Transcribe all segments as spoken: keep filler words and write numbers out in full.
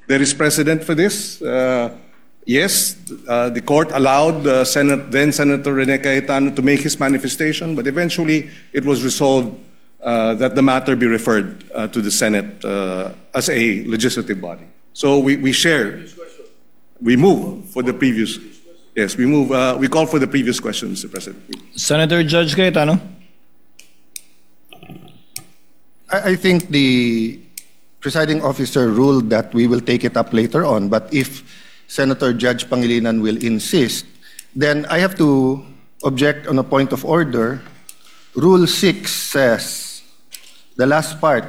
there is precedent for this. Uh, yes, uh, the court allowed uh, Senate, then Senator Rene Cayetano to make his manifestation, but eventually it was resolved uh, that the matter be referred uh, to the Senate uh, as a legislative body. So we, we share, we move for the previous, yes, we move, uh, we call for the previous question, Mister President. Senator Judge Cayetano. I, I think the presiding officer ruled that we will take it up later on, but if Senator Judge Pangilinan will insist, then I have to object on a point of order. Rule six says, the last part,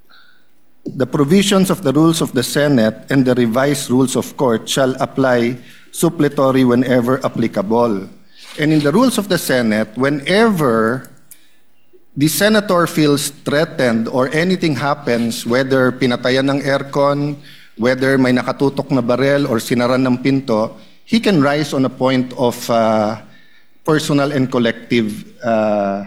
the provisions of the rules of the Senate and the revised rules of court shall apply suppletory whenever applicable. And in the rules of the Senate, whenever the senator feels threatened or anything happens, whether pinatayan ng aircon, whether may nakatutok na barel or sinaran ng pinto, he can rise on a point of uh, personal and collective uh,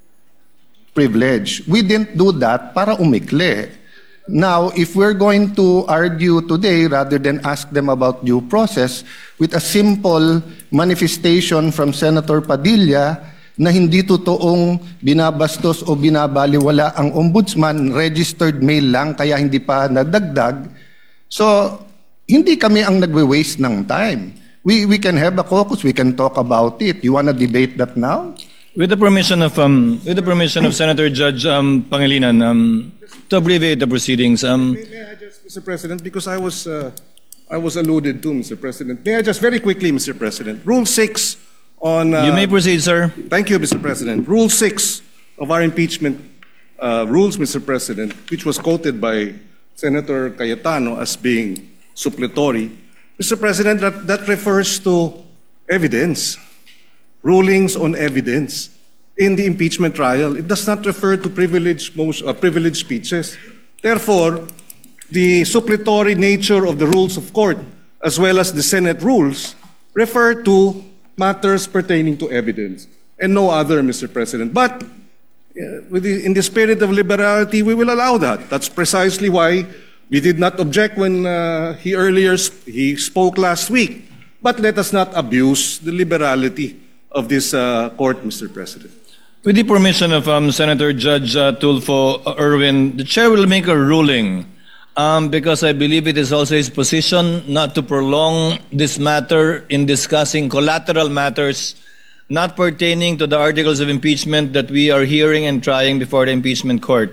privilege. We didn't do that para umikli. Now, if we're going to argue today rather than ask them about due process with a simple manifestation from Senator Padilla na hindi totoong binabastos o binabaliwala ang ombudsman, registered mail lang kaya hindi pa nadagdag. So, hindi kami ang nagwe-waste ng time. We we can have a caucus, we can talk about it. You want to debate that now? With the permission of um, with the permission of Senator Judge um, Pangilinan, um, to abbreviate the proceedings. Um, may, may I just, Mister President, because I was uh, I was alluded to, Mister President. May I just very quickly, Mister President, Rule six on. Uh, you may proceed, sir. Thank you, Mister President. Rule six of our impeachment uh, rules, Mister President, which was quoted by Senator Cayetano as being suppletory. Mister President, that, that refers to evidence, rulings on evidence in the impeachment trial. It does not refer to privileged, most, uh, privileged speeches. Therefore, the suppletory nature of the rules of court, as well as the Senate rules, refer to matters pertaining to evidence and no other, Mister President. But uh, with the, in the spirit of liberality, we will allow that. That's precisely why we did not object when uh, he earlier sp he spoke last week. But let us not abuse the liberality of this uh, court, Mister President. With the permission of um, Senator Judge uh, Tulfo uh, Erwin, the chair will make a ruling um, because I believe it is also his position not to prolong this matter in discussing collateral matters not pertaining to the articles of impeachment that we are hearing and trying before the impeachment court.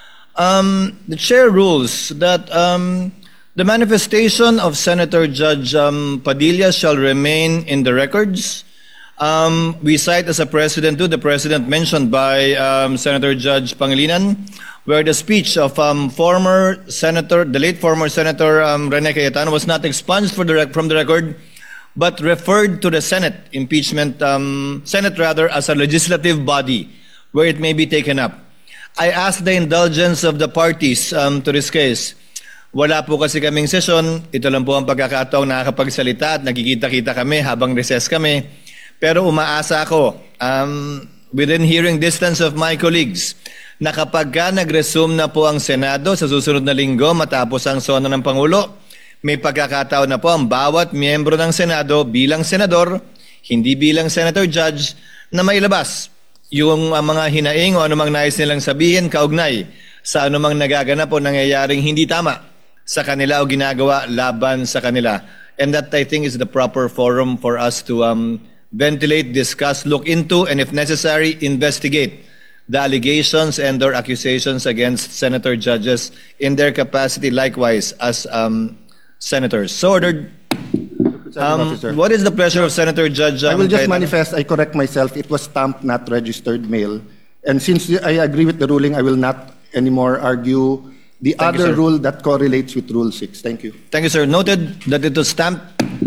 Um, the chair rules that um, the manifestation of Senator Judge um, Padilla shall remain in the records. Um, we cite as a precedent to the precedent mentioned by um, Senator Judge Pangilinan, where the speech of um, former Senator, the late former Senator um, Rene Cayetano was not expunged for the from the record, but referred to the Senate impeachment, um, Senate rather, as a legislative body where it may be taken up. I ask the indulgence of the parties um, to this case. Wala po kasi kaming sesyon. Ito lang po ang pagkakataong nakakapagsalita at nakikita-kita kami habang recess kami. Pero umaasa ako, um, within hearing distance of my colleagues, na kapag ka nag-resume na po ang Senado sa susunod na linggo matapos ang sona ng Pangulo, may pagkakataon na po ang bawat miyembro ng Senado bilang senador, hindi bilang senator judge, na mailabas yung uh, mga hinaing o anumang nais nilang sabihin kaugnay sa anumang nagaganap o nangyayaring hindi tama sa kanila o ginagawa laban sa kanila. And that, I think, is the proper forum for us to um, ventilate, discuss, look into, and if necessary, investigate the allegations and or accusations against senator judges in their capacity likewise as um, senators. So ordered. Um, what is the pleasure of Senator Judge? Um, I will just Cayetano? manifest, I correct myself, it was stamped, not registered mail. And since I agree with the ruling, I will not anymore argue the Thank other you, rule that correlates with Rule six. Thank you. Thank you, sir. Noted that it was stamped.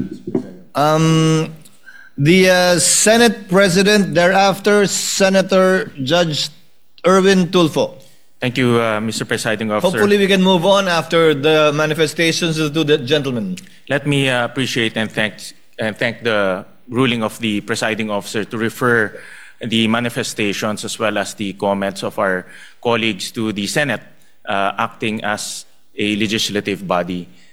Um, the uh, Senate President, thereafter, Senator Judge Erwin Tulfo. Thank you, uh, Mister Presiding Officer. Hopefully we can move on after the manifestations of the gentlemen. Let me uh, appreciate and thank, and thank the ruling of the Presiding Officer to refer the manifestations as well as the comments of our colleagues to the Senate uh, acting as a legislative body.